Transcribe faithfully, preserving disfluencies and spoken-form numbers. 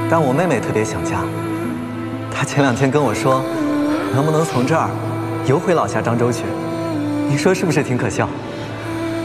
但我妹妹特别想家，她前两天跟我说，能不能从这儿游回老家漳州去？你说是不是挺可笑？